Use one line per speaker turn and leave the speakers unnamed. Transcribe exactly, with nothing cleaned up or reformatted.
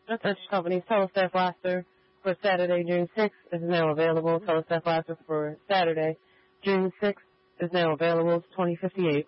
Message Company's Telestaff roster for Saturday, June sixth is now available. Telestaff roster for Saturday, June sixth is now available. It's twenty fifty-eight.